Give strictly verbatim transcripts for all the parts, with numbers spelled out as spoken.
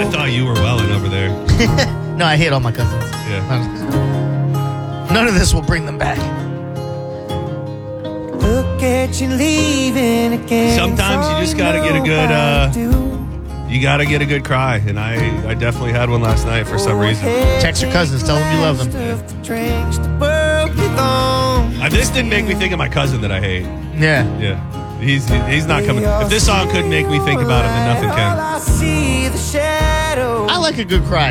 I thought you were welling over there. No, I hate all my cousins. Yeah. None of this will bring them back. Look at you leaving again. Sometimes you just gotta get a good, uh, you gotta get a good cry, and I, I definitely had one last night for some reason. Text your cousins, tell them you love them. Uh, this didn't make me think of my cousin that I hate. Yeah. Yeah. He's he's not coming. If this song couldn't make me think about him, then nothing can. I like a good cry.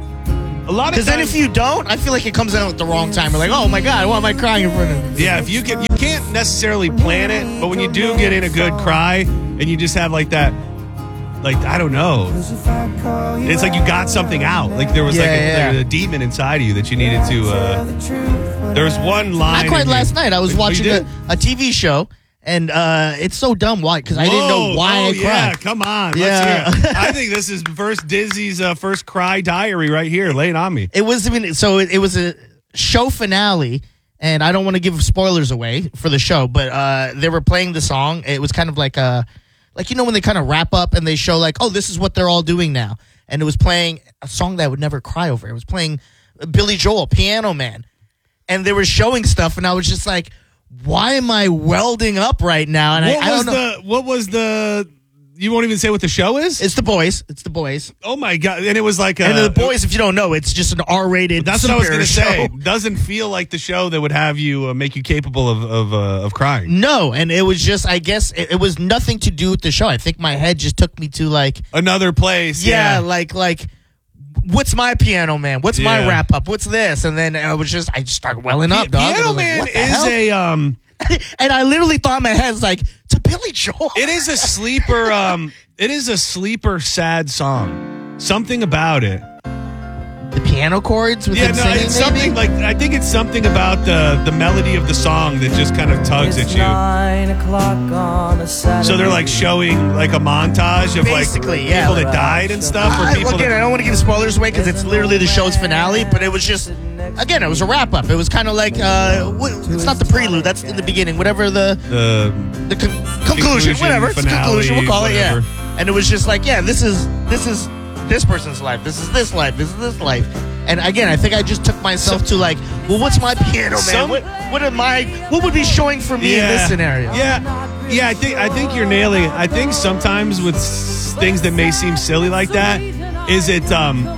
A lot of Because then times, if you don't, I feel like it comes out at the wrong time. You're like, oh my God, why am I crying in front of yeah, if you can, you can't necessarily plan it, but when you do get in a good cry and you just have like that, like I don't know, it's like you got something out. Like there was Yeah, like a, yeah. there was a demon inside of you that you needed to. Uh, there was one line. I cried in last here- night. I was Oh, you watching did? a, a T V show, and uh, it's so dumb. Why? Because I didn't know Whoa, why oh, I yeah, cried. come on. Yeah. Let's hear it. I think this is first Dizzy's uh, first cry diary right here. Lay it on me. It was even so. It, it was a show finale, and I don't want to give spoilers away for the show, but uh, they were playing the song. It was kind of like a, like you know when they kind of wrap up and they show like, oh, this is what they're all doing now, and it was playing a song that I would never cry over. It was playing Billy Joel, Piano Man, and they were showing stuff, and I was just like, why am I welding up right now? And What I, I was don't know. the? What was the? You won't even say what the show is. It's the boys. It's the boys. Oh my god! And it was like, a, And the boys, if you don't know, it's just an R-rated. That's what I was going to say. Doesn't feel like the show that would have you uh, make you capable of of, uh, of crying. No, and it was just, I guess, it, it was nothing to do with the show. I think my head just took me to like, Another place. yeah, Yeah. like like, what's my Piano Man? What's my Yeah. wrap up? What's this? And then I was just, I just started welling up. dog. And I Piano was like, Man what the is hell? a um. and I literally thought in my head, like, to Billy Joel. It is a sleeper. Um. It is a sleeper sad song. Something about it. The piano chords with Yeah, him no, singing, it's maybe? something like I think it's something about the the melody of the song that just kind of tugs at you. Nine o'clock on a Saturday. So they're like showing like a montage of Basically, like yeah. people that died and stuff, or I, people. again, I That, don't want to give spoilers away because it's literally the show's finale, but it was just, again, it was a wrap up. It was kind of like, uh, wh- it's not the prelude, that's in the beginning, whatever the the the con- conclusion, Conclusion, whatever, it's finale, conclusion, we'll call it, whatever. yeah. And it was just like, yeah, this is this is this person's life, this is this life, this is this life. And again, I think I just took myself to like, well, what's my Piano Man? Some- what what am I? What would be showing for me in this scenario? Yeah, yeah. I think I think you're nailing it. I think sometimes with s- things that may seem silly like that, is it um,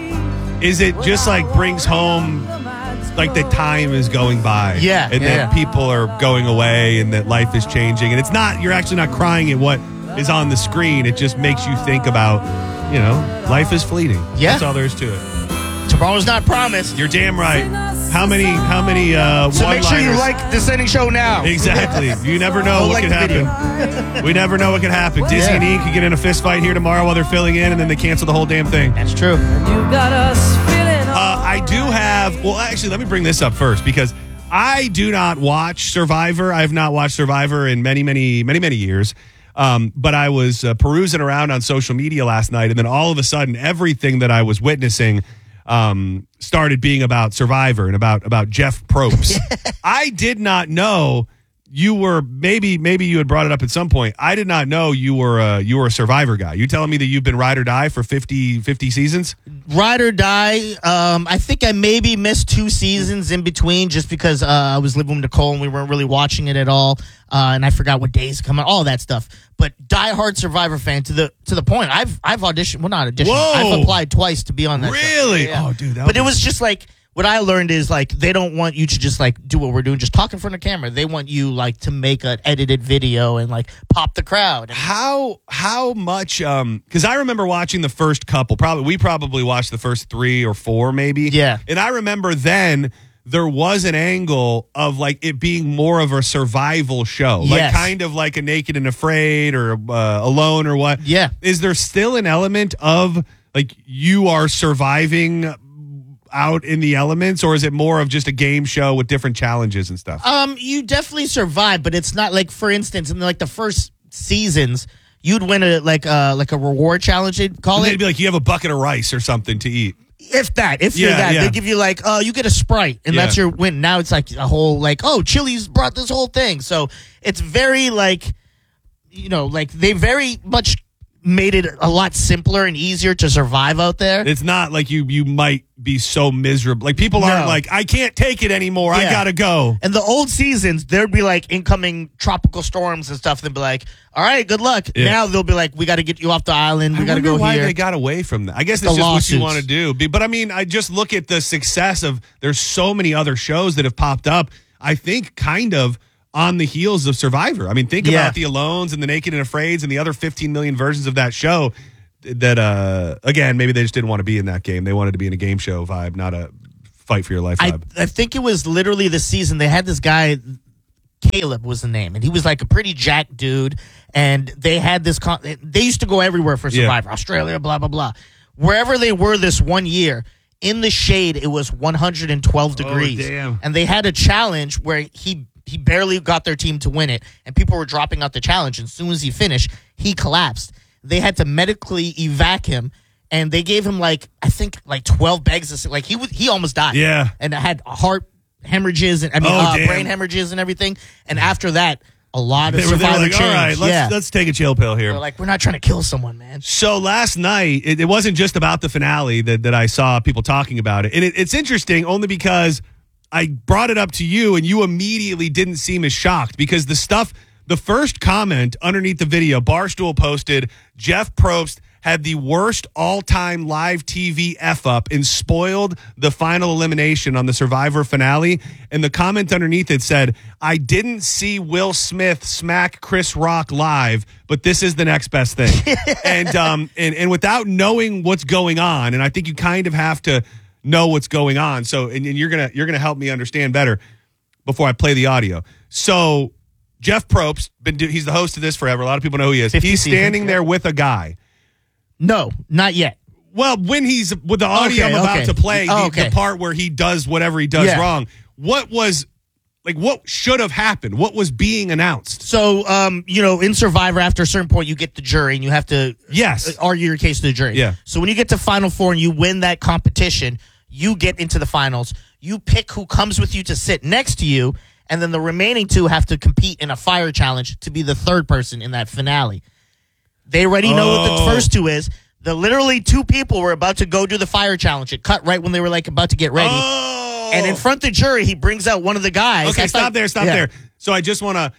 is it just like brings home like the time is going by, Yeah, and yeah. that people are going away, and that life is changing, and it's not. You're actually not crying at what is on the screen. It just makes you think about, you know, life is fleeting. Yeah. That's all there is to it. Tomorrow's not promised. You're damn right. How many? How many? Uh, So make sure you one-liners- like the Sending Show now. Exactly. You never know Go what like could the video. happen. We never know what could happen. Dizzy Yeah. and Ian could get in a fist fight here tomorrow while they're filling in, and then they cancel the whole damn thing. That's true. You got us feeling Uh, I do have. Well, actually, let me bring this up first because I do not watch Survivor. I have not watched Survivor in many, many, many, many years. Um, but I was uh, perusing around on social media last night, and then all of a sudden, everything that I was witnessing um, started being about Survivor and about about Jeff Probst. I did not know you were maybe maybe you had brought it up at some point. I did not know you were uh, you were a Survivor guy. You telling me that you've been ride or die for fifty, fifty seasons? Ride or die. Um, I think I maybe missed two seasons in between just because uh, I was living with Nicole and we weren't really watching it at all, uh, and I forgot what days come out, all that stuff. But diehard Survivor fan to the to the point. I've I've auditioned. Well, not auditioned. Whoa. I've applied twice to be on that. show. Really? Yeah. Oh, dude. That But it would- was just like what I learned is like they don't want you to just like do what we're doing, just talk in front of camera. They want you like to make an edited video and like pop the crowd. And How how much? Um, because I remember watching the first couple. Probably we probably watched the first three or four, maybe. Yeah. And I remember then there was an angle of like it being more of a survival show, like Yes. kind of like a Naked and Afraid or uh, Alone or what. Yeah. Is there still an element of like you are surviving out in the elements, or is it more of just a game show with different challenges and stuff? Um, you definitely survive, but it's not like, for instance, in like the first seasons, you'd win a like uh like a reward challenge. They'd call And it. they'd be like, you have a bucket of rice or something to eat. If that, if you're Yeah, that, yeah. they give you like, uh, you get a Sprite, and Yeah. that's your win. Now it's like a whole like, oh, Chili's brought this whole thing, so it's very like, you know, like they very much made it a lot simpler and easier to survive out there. It's not like you you might be so miserable. Like people No. aren't like, I can't take it anymore. I Yeah. gotta go. And the old seasons, there'd be like incoming tropical storms and stuff. They'd be like, all right, good luck. Yeah. Now they'll be like, we got to get you off the island. We I got to wonder go why here. they got away from that. I guess The it's just what lawsuits. you want to do. Be- But I mean, I just look at the success of. There's so many other shows that have popped up. I think kind of on the heels of Survivor. I mean, think Yeah. about the Alones and the Naked and Afraids and the other fifteen million versions of that show. That uh, again, maybe they just didn't want to be in that game. They wanted to be in a game show vibe, not a fight for your life I, vibe. I think it was literally the season they had this guy, Caleb was the name, and he was like a pretty jacked dude. And they had this, con- they used to go everywhere for Yeah. Survivor, Australia, blah, blah, blah. Wherever they were this one year, in the shade, it was one hundred twelve degrees. damn. And they had a challenge where he, he barely got their team to win it, and people were dropping out the challenge. And as soon as he finished, he collapsed. They had to medically evac him. And they gave him like I think like twelve bags of like he was he almost died. Yeah. and had heart hemorrhages and I mean Oh, uh, damn. brain hemorrhages and everything. And after that, a lot of They were, they were survivor like, all changed. right, let's yeah, let's take a chill pill here. they're like, we're not trying to kill someone, man. So last night, it, it wasn't just about the finale that, that I saw people talking about it. And it, it's interesting only because I brought it up to you and you immediately didn't seem as shocked because the stuff, the first comment underneath the video, Barstool posted, Jeff Probst had the worst all-time live T V F-up and spoiled the final elimination on the Survivor finale. And the comment underneath it said, I didn't see Will Smith smack Chris Rock live, but this is the next best thing. and, um, and and without knowing what's going on, and I think you kind of have to know what's going on. So, and, and you're gonna you're gonna help me understand better before I play the audio. So, Jeff Probst, been do, he's the host of this forever. A lot of people know who he is. fifty He's standing seasons, there with a guy. No, not yet. Well, when he's with the audio Okay, I'm about okay. to play, the, Oh, okay. the part where he does whatever he does Yeah. wrong, what was like what should have happened? What was being announced? So, um, you know, in Survivor, after a certain point, you get the jury and you have to Yes. argue your case to the jury. Yeah. So when you get to Final Four and you win that competition, you get into the finals. You pick who comes with you to sit next to you, and then the remaining two have to compete in a fire challenge to be the third person in that finale. They already know what Oh. the first two is. The literally two people were about to go do the fire challenge. It cut right when they were like about to get ready. Oh. And in front of the jury, he brings out one of the guys. Okay, I stop thought- there, stop yeah. there. So I just want to.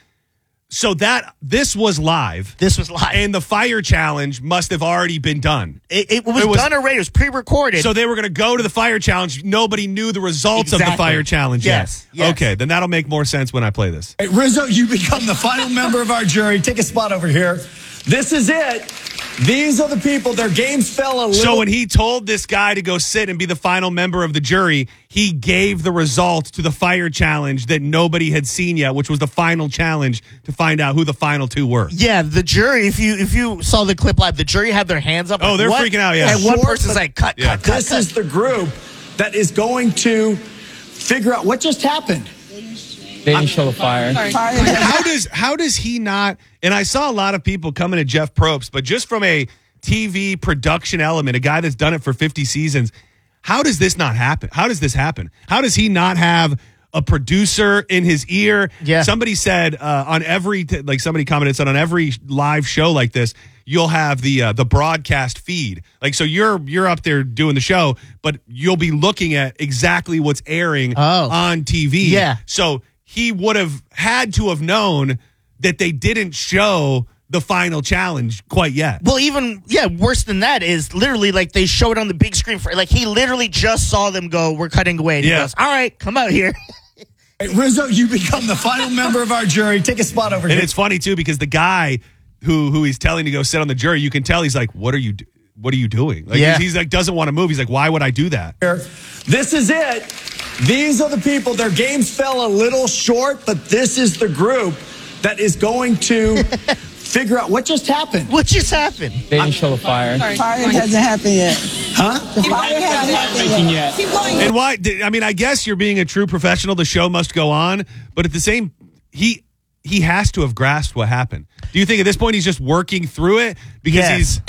So that this was live, This was live. and the fire challenge must have already been done. It, it was It was- done already. It was pre-recorded. So they were going to go to the fire challenge. Nobody knew the results of the Exactly. fire challenge Yes, yet. yes. Okay, then that'll make more sense when I play this. Hey, Rizzo, you become the final member of our jury. Take a spot over here. This is it. These are the people. Their games fell a little. So when he told this guy to go sit and be the final member of the jury, he gave the result to the fire challenge that nobody had seen yet, which was the final challenge to find out who the final two were. yeah, the jury. If you if you saw the clip live, the jury had their hands up. Oh, like, they're what? freaking out, yeah. And one Short, person's but- like, cut, Yeah. cut, cut. this cut. is the group that is going to figure out what just happened. They didn't show the fire. how does how does he not? And I saw a lot of people coming at Jeff Probst, but just from a T V production element, a guy that's done it for fifty seasons, how does this not happen? How does this happen? How does he not have a producer in his ear? Yeah. Somebody said uh, on every t- like somebody commented said on every live show like this, you'll have the uh, the broadcast feed. Like so, you're you're up there doing the show, but you'll be looking at exactly what's airing Oh. on T V. Yeah. So he would have had to have known that they didn't show the final challenge quite yet. Well, even yeah, worse than that is literally like they show it on the big screen for like he literally just saw them go. We're cutting away. And Yeah. He goes, all right, come out here. Hey, Rizzo, you become the final member of our jury. Take a spot over And here. it's funny too because the guy who who he's telling to go sit on the jury, you can tell he's like, "What are you? Do- what are you doing?" Like Yeah. he's, he's like doesn't want to move. He's like, "Why would I do that?" This is it. These are the people. Their games fell a little short, but this is the group that is going to figure out what just happened. What just happened? They didn't show the fire. Fire hasn't happened yet. Huh? The fire hasn't happened yet. Keep going. And why? I mean, I guess you're being a true professional. The show must go on, but at the same, he he has to have grasped what happened. Do you think at this point he's just working through it because Yes. he's?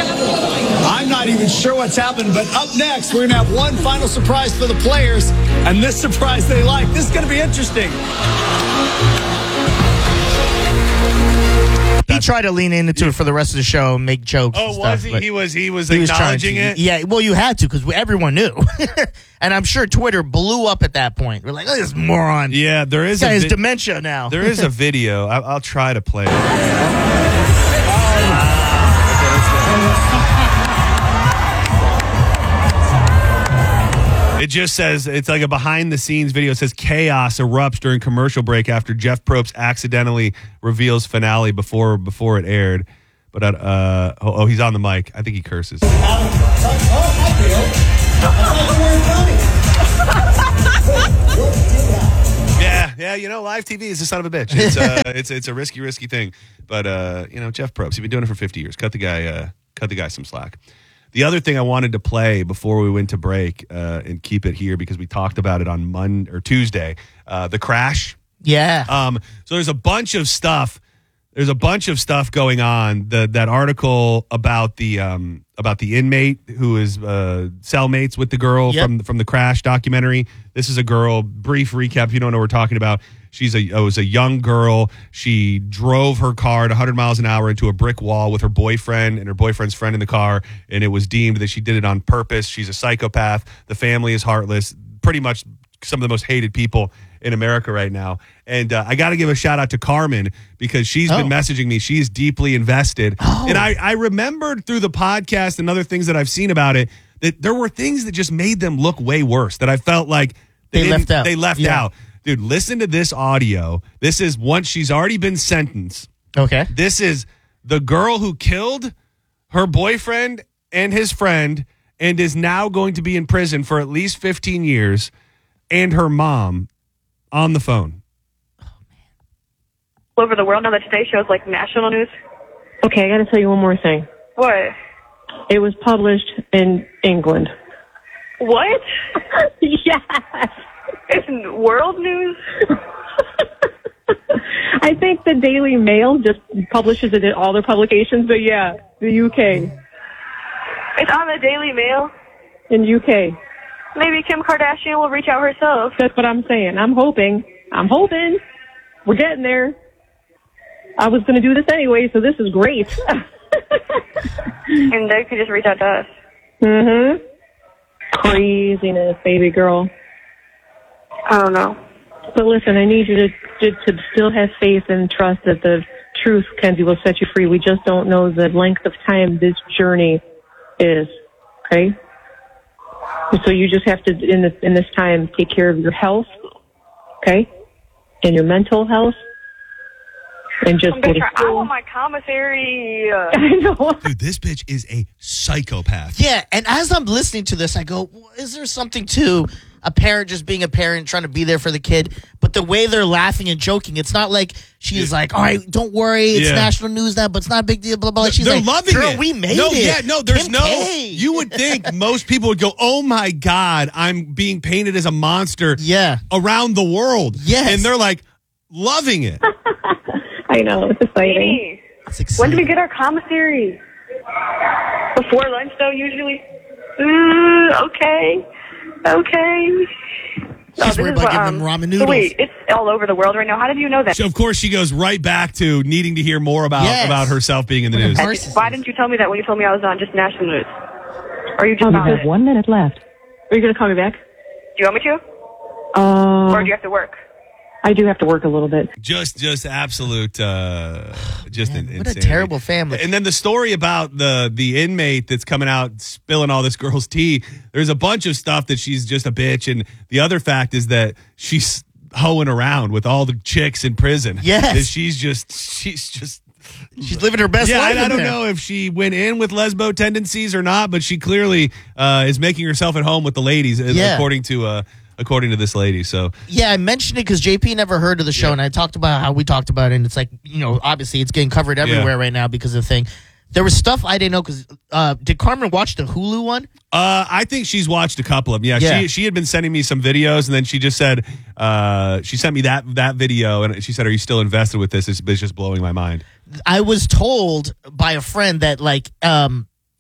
I'm not even sure what's happened, but up next, we're going to have one final surprise for the players, and this surprise they like. This is going to be interesting. He tried to lean into it for the rest of the show and make jokes. Oh, and was stuff, he? but He was. He was he was trying acknowledging to- it. Yeah, well, you had to because everyone knew, and I'm sure Twitter blew up at that point. We're like, look at this moron. Yeah, there is This guy a has vi- dementia now. there is a video. I, I'll try to play it. It just says, it's like a behind the scenes video. It says chaos erupts during commercial break after Jeff Probst accidentally reveals finale before before it aired. But, uh, oh, oh, he's on the mic. I think he curses. Yeah, yeah, you know, live T V is a son of a bitch. It's uh, it's it's a risky, risky thing. But uh, you know, Jeff Probst, he's been doing it for fifty years. Cut the guy, uh, cut the guy some slack. The other thing I wanted to play before we went to break uh, and keep it here because we talked about it on Monday or Tuesday, uh, the crash. Yeah. Um, so there's a bunch of stuff. There's a bunch of stuff going on. The that article about the um, about the inmate who is uh, cellmates with the girl Yep. from from the crash documentary. This is a girl. Brief recap. If you don't know what we're talking about. She's a oh, was a young girl. She drove her car at one hundred miles an hour into a brick wall with her boyfriend and her boyfriend's friend in the car, and it was deemed that she did it on purpose. She's a psychopath. The family is heartless. Pretty much some of the most hated people in America right now. And uh, I got to give a shout out to Carmen because she's Oh. been messaging me. She's deeply invested. Oh. And I, I remembered through the podcast and other things that I've seen about it that there were things that just made them look way worse that I felt like They didn't- left out. They left Yeah. out. Dude, listen to this audio. This is once she's already been sentenced. Okay. This is the girl who killed her boyfriend and his friend and is now going to be in prison for at least fifteen years, and her mom on the phone. All over the world now that Today Show is like national news. Okay, I got to tell you one more thing. What? It was published in England. What? Yes. It's world news? I think the Daily Mail just publishes it in all their publications, but yeah, the U K. It's on the Daily Mail? In U K. Maybe Kim Kardashian will reach out herself. That's what I'm saying. I'm hoping. I'm hoping. We're getting there. I was going to do this anyway, so this is great. And they could just reach out to us. Mm-hmm. Craziness, baby girl. I don't know. But listen, I need you to, to to still have faith and trust that the truth, Kenzie, will set you free. We just don't know the length of time this journey is. Okay? And so you just have to, in this, in this time, take care of your health, okay? And your mental health. And just I'm go gonna to try. I school. want my commissary. Uh, I know. Dude, this bitch is a psychopath. Yeah, and as I'm listening to this, I go, well, is there something to a parent just being a parent, trying to be there for the kid? But the way they're laughing and joking, it's not like she's like, all right, don't worry, it's Yeah. national news now, but it's not a big deal, blah, blah, blah. She's They're like, loving girl, it. we made no, it. Yeah, no, there's Kim no. K. You would think most people would go, "Oh my God, I'm being painted as a monster." Yeah. around the world. Yes. and they're like loving it. I know. It's exciting. Katie, It's when exciting. do we get our commissary? Before lunch, though, usually? Mm, okay. Okay. She's this worried is about what, giving them um, ramen So noodles. wait, it's all over the world right now. How did you know that? So of course she goes right back to needing to hear more about Yes. about herself being in the news. Of course. Why didn't you tell me that when you told me I was on just national news? Or you just Um, found there's it? one minute left. Are you going to call me back? Do you want me to? Uh, Or do you have to work? I do have to work a little bit. Just just absolute uh just Man, in, what a insanity. terrible family. And then the story about the the inmate that's coming out spilling all this girl's tea. There's a bunch of stuff that she's just a bitch, and the other fact is that she's hoeing around with all the chicks in prison. Yes. That she's just she's just She's living her best yeah, life. I, I in don't there. know if she went in with lesbo tendencies or not, but she clearly uh, is making herself at home with the ladies, uh, Yeah. according to uh, according to this lady. So Yeah, I mentioned it because J P never heard of the show, Yeah. and I talked about how we talked about it, and it's like, you know, obviously it's getting covered everywhere Yeah. right now because of the thing. There was stuff I didn't know because uh, did Carmen watch the Hulu one? uh, I think she's watched a couple of them. Yeah, Yeah. she she had been sending me some videos, and then she just said uh, she sent me that that video, and she said, "Are you still invested with this? It's, it's just blowing my mind." I was told by a friend that like um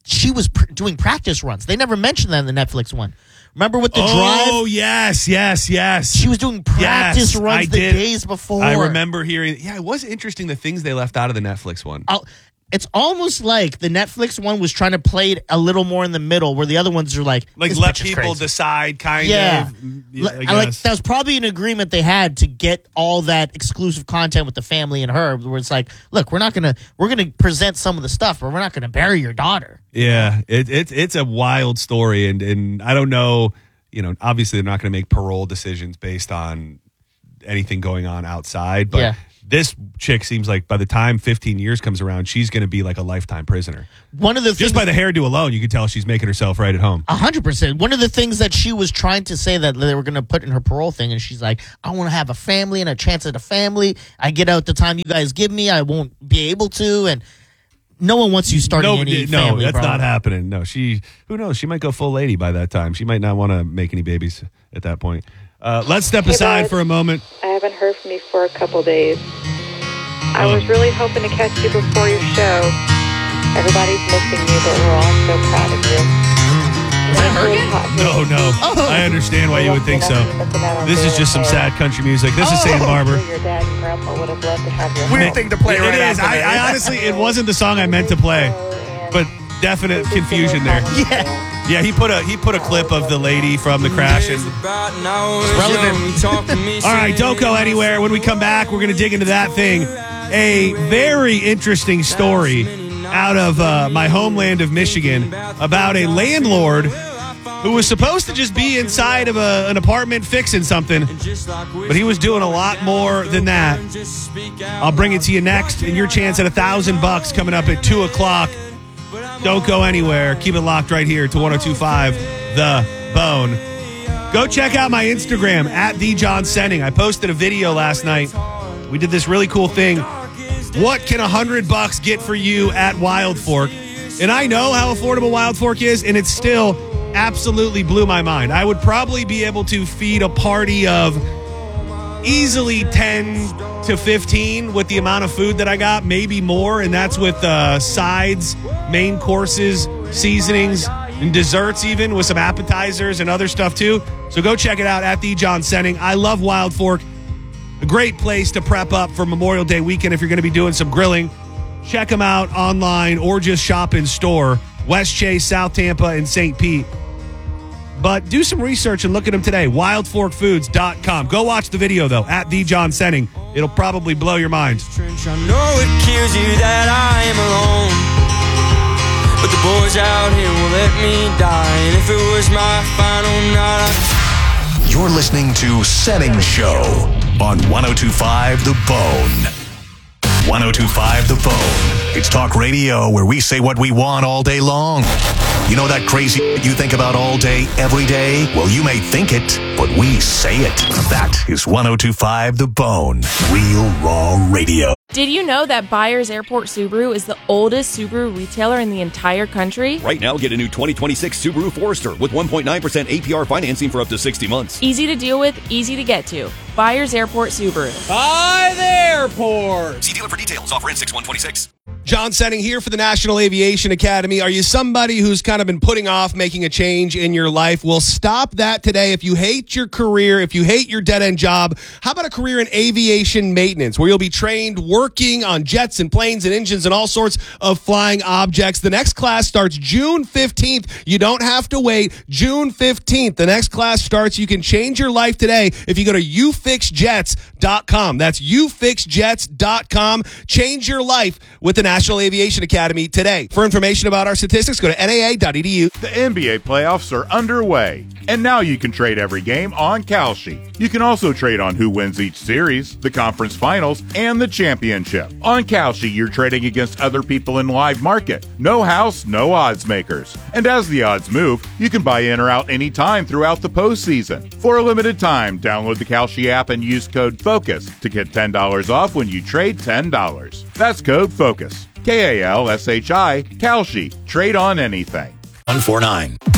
she was pr- doing practice runs. They never mentioned that in the Netflix one. Remember with the oh, drive? Oh, yes, yes, yes. She was doing practice yes, runs I the did. days before. I remember hearing. Yeah, it was interesting the things they left out of the Netflix one. I'll, it's almost like the Netflix one was trying to play it a little more in the middle, where the other ones are like, like this let bitch is people crazy. decide, kind yeah. of. Yeah, I I like guess. that was probably an agreement they had to get all that exclusive content with the family and her, where it's like, look, we're not gonna we're gonna present some of the stuff, but we're not gonna bury your daughter. Yeah, it, it, it's a wild story, and and I don't know. You know, obviously they're not going to make parole decisions based on anything going on outside, but Yeah. this chick seems like by the time fifteen years comes around, she's going to be like a lifetime prisoner. One of the Just things, by the hairdo alone, you can tell she's making herself right at home. A hundred percent. One of the things that she was trying to say that they were going to put in her parole thing, and she's like, I want to have a family and a chance at a family. I get out the time you guys give me. I won't be able to. And no one wants you starting No, any no, family, that's bro. not happening. No, she, who knows? She might go full lady by that time. She might not want to make any babies at that point. Uh, let's step Hey, aside bud. for a moment. I haven't heard from you for a couple days. I was really hoping to catch you before your show. Everybody's missing you, but we're all so proud of you. No, no. Oh. I understand why you would think so. This is just some sad country music. This is Santa Barbara. Your dad and grandpa would have loved to have your Weird home. thing to play It right is. after I, that. I honestly, it wasn't the song I meant to play, but definite confusion there. Yeah. Yeah, he put a he put a clip of the lady from the crash. And, relevant. all right, don't go anywhere. When we come back, we're going to dig into that thing. A very interesting story out of uh, my homeland of Michigan about a landlord who was supposed to just be inside of a, an apartment fixing something, but he was doing a lot more than that. I'll bring it to you next, and your chance at a thousand bucks coming up at two o'clock. Don't go anywhere. Keep it locked right here to one oh two point five The Bone. Go check out my Instagram at the John Senning. I posted a video last night. We did this really cool thing. What can a hundred bucks get for you at Wild Fork? And I know how affordable Wild Fork is, and it still absolutely blew my mind. I would probably be able to feed a party of easily ten to fifteen with the amount of food that I got, maybe more, and that's with uh, sides, main courses, seasonings, and desserts even, with some appetizers and other stuff too. So go check it out at the John Senning. I love Wild Fork. A great place to prep up for Memorial Day weekend if you're going to be doing some grilling. Check them out online or just shop in store. West Chase, South Tampa, and Saint Pete. But do some research and look at them today. wild fork foods dot com. Go watch the video, though, at the John Senning. It'll probably blow your mind. I know it kills you that I am alone, but the boys out here will let me die. And if it was my final night, I- You're listening to Senning Show on one oh two point five The Bone. one oh two point five The Bone. It's talk radio where we say what we want all day long. You know that crazy you think about all day, every day? Well, you may think it, but we say it. That is one oh two point five The Bone. Real raw radio. Did you know that Byers Airport Subaru is the oldest Subaru retailer in the entire country? Right now, get a new twenty twenty-six Subaru Forester with one point nine percent A P R financing for up to sixty months. Easy to deal with, easy to get to. Byers Airport Subaru. By the airport. See dealer for details. Offer in six one twenty-six. John Senning here for the National Aviation Academy. Are you somebody who's kind of been putting off making a change in your life? Well, stop that today. If you hate your career, if you hate your dead-end job, how about a career in aviation maintenance where you'll be trained working on jets and planes and engines and all sorts of flying objects? The next class starts June fifteenth. You don't have to wait. June fifteenth. The next class starts. You can change your life today if you go to you fix jets dot com. That's you fix jets dot com. Change your life with the National Aviation Academy today. For information about our statistics, go to N A A dot E D U. The N B A playoffs are underway, and now you can trade every game on Kalshi. You can also trade on who wins each series, the conference finals, and the championship. On Kalshi, you're trading against other people in live market. No house, no odds makers. And as the odds move, you can buy in or out anytime throughout the postseason. For a limited time, download the Kalshi app and use code FOCUS to get ten dollars off when you trade ten dollars. That's code FOCUS. K A L S H I, Kalshi. Trade on anything. one four nine.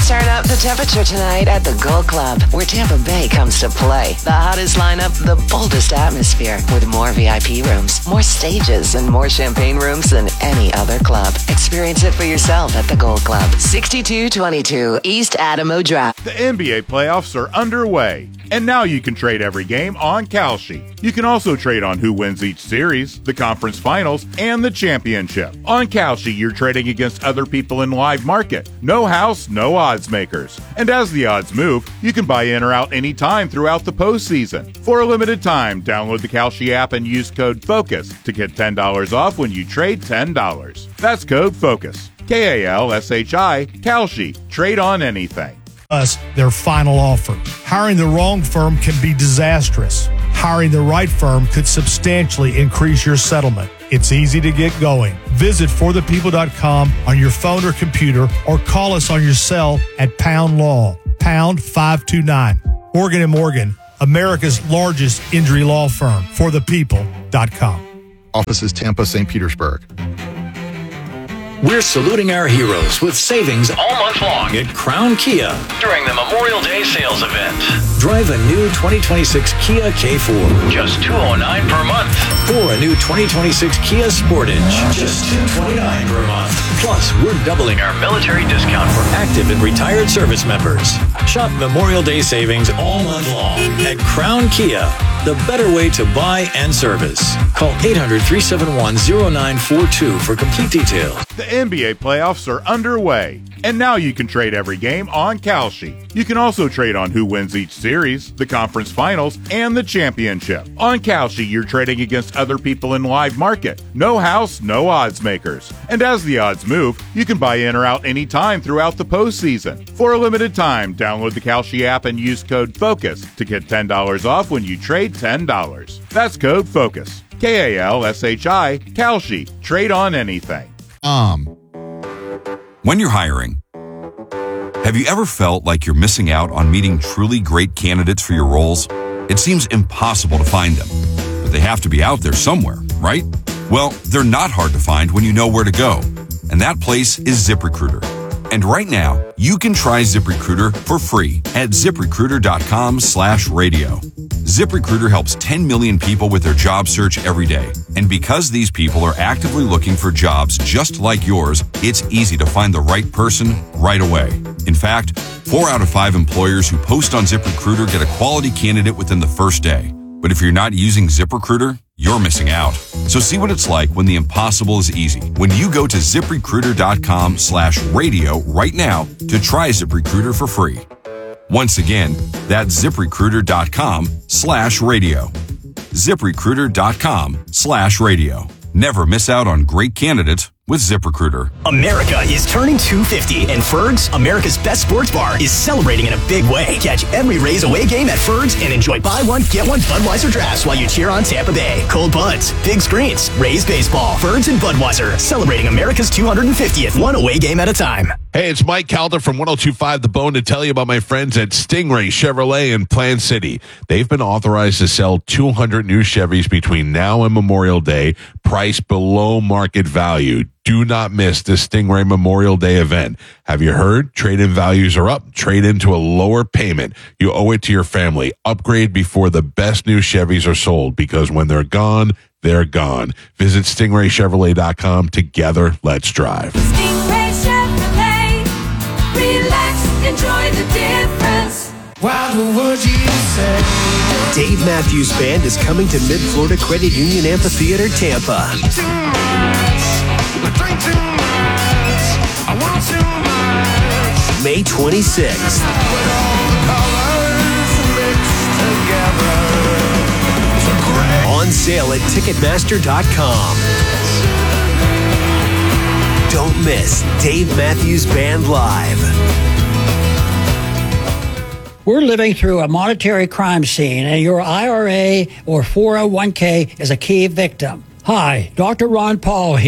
Let's turn up the temperature tonight at the Gold Club, where Tampa Bay comes to play. The hottest lineup, the boldest atmosphere, with more V I P rooms, more stages, and more champagne rooms than any other club. Experience it for yourself at the Gold Club, sixty-two twenty-two East Adamo Drive. The N B A playoffs are underway, and now you can trade every game on Kalshi. You can also trade on who wins each series, the conference finals, and the championship. On Kalshi, you're trading against other people in live market. No house, no odds makers. And as the odds move, you can buy in or out anytime throughout the postseason. For a limited time, download the Kalshi app and use code FOCUS to get ten dollars off when you trade ten dollars. That's code FOCUS. K A L S H I, Kalshi. Trade on anything. Us their final offer. Hiring the wrong firm can be disastrous. Hiring the right firm could substantially increase your settlement. It's easy to get going. Visit for the people dot com on your phone or computer, or call us on your cell at Pound Law, pound five two nine. Morgan and Morgan, America's largest injury law firm. for the people dot com. Offices Tampa, Saint Petersburg. We're saluting our heroes with savings all month long at Crown Kia during the Memorial Day sales event. Drive a new twenty twenty-six Kia K four, just two hundred nine dollars per month. Or a new twenty twenty-six Kia Sportage, just two hundred twenty-nine dollars per month. Plus, we're doubling our military discount for active and retired service members. Shop Memorial Day savings all month long at Crown Kia, the better way to buy and service. Call eight hundred, three seven one, zero nine four two for complete details. The N B A playoffs are underway, and now you can trade every game on Kalshi. You can also trade on who wins each series, the conference finals, and the championship. On Kalshi, you're trading against other people in live market. No house, no odds makers. And as the odds move, you can buy in or out anytime throughout the postseason. For a limited time, download the Kalshi app and use code FOCUS to get ten dollars off when you trade ten dollars. That's code FOCUS. K A L S H I, Kalshi. Trade on anything. Um. When you're hiring, have you ever felt like you're missing out on meeting truly great candidates for your roles? It seems impossible to find them, but they have to be out there somewhere, right? Well, they're not hard to find when you know where to go, and that place is ZipRecruiter. And right now, you can try ZipRecruiter for free at ZipRecruiter.com slash radio. ZipRecruiter helps ten million people with their job search every day. And because these people are actively looking for jobs just like yours, it's easy to find the right person right away. In fact, four out of five employers who post on ZipRecruiter get a quality candidate within the first day. But if you're not using ZipRecruiter, you're missing out. So see what it's like when the impossible is easy. When you go to ZipRecruiter.com slash radio right now to try ZipRecruiter for free. Once again, that's ZipRecruiter.com slash radio. ZipRecruiter.com slash radio. Never miss out on great candidates with ZipRecruiter. America is turning two fifty, and Ferg's, America's best sports bar, is celebrating in a big way. Catch every Rays away game at Ferg's and enjoy buy one, get one Budweiser drafts while you cheer on Tampa Bay. Cold buds, big screens, Rays baseball, Ferg's and Budweiser, celebrating America's two hundred fiftieth, one away game at a time. Hey, it's Mike Calder from one oh two point five The Bone to tell you about my friends at Stingray Chevrolet in Plant City. They've been authorized to sell two hundred new Chevys between now and Memorial Day, priced below market value. Do not miss the Stingray Memorial Day event. Have you heard? Trade-in values are up. Trade into a lower payment. You owe it to your family. Upgrade before the best new Chevys are sold, because when they're gone, they're gone. Visit Stingray Chevrolet dot com. Together, let's drive. Stingray Chevrolet. Relax, enjoy the difference. Wow, what would you say? Dave Matthews Band is coming to Mid-Florida Credit Union Amphitheater, Tampa. May twenty-sixth. On sale at Ticketmaster dot com. Don't miss Dave Matthews Band Live. We're living through a monetary crime scene, and your I R A or four oh one k is a key victim. Hi, Doctor Ron Paul here.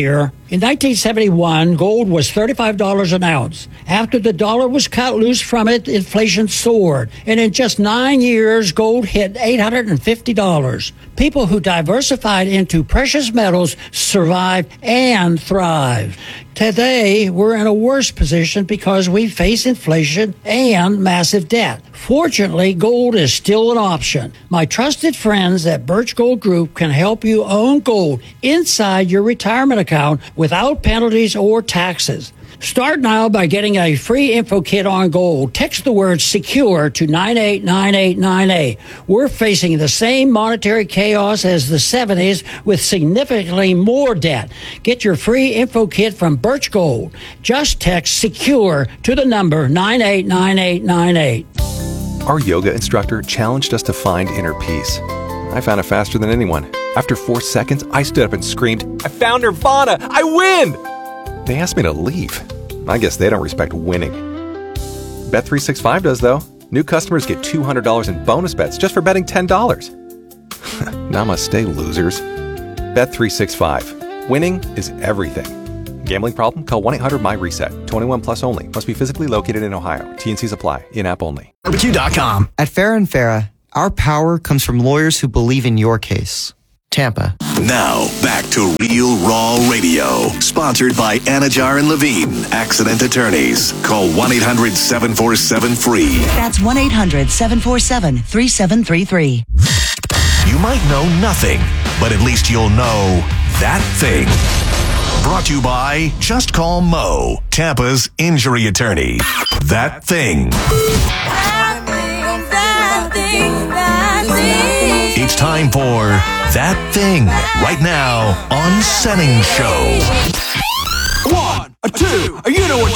In nineteen seventy-one, gold was thirty-five dollars an ounce. After the dollar was cut loose from it, inflation soared. And in just nine years, gold hit eight hundred fifty dollars. People who diversified into precious metals survived and thrived. Today, we're in a worse position because we face inflation and massive debt. Fortunately, gold is still an option. My trusted friends at Birch Gold Group can help you own gold inside your retirement account without penalties or taxes. Start now by getting a free info kit on gold. Text the word SECURE to nine eight nine eight nine eight. We're facing the same monetary chaos as the seventies with significantly more debt. Get your free info kit from Birch Gold. Just text SECURE to the number nine eight nine eight nine eight. Our yoga instructor challenged us to find inner peace. I found it faster than anyone. After four seconds, I stood up and screamed, "I found Nirvana! I win!" They asked me to leave. I guess they don't respect winning. Bet three sixty-five does, though. New customers get two hundred dollars in bonus bets just for betting ten dollars. Namaste, losers. Bet three sixty-five. Winning is everything. Gambling problem? Call one eight hundred my reset. twenty-one plus only. Must be physically located in Ohio. T N Cs apply. In-app only. barbecue dot com. At Farrah and Farrah, our power comes from lawyers who believe in your case. Tampa. Now, back to Real Raw Radio. Sponsored by Anajar and Levine, Accident Attorneys. Call one eight hundred seven four seven free. That's one eight hundred seven four seven three seven three three. You might know nothing, but at least you'll know that thing. Brought to you by Just Call Mo, Tampa's injury attorney. That thing. It's time for That Thing right now on Senning Show. One, a two, you know what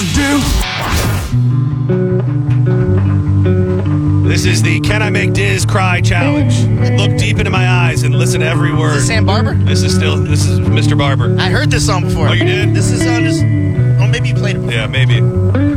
to do. This is the Can I Make Diz Cry Challenge. Look deep into my eyes and listen to every word. Is this Sam Barber? This is still, this is Mister Barber. I heard this song before. Oh, you did? This is on his, oh, maybe you played it before. Yeah, maybe.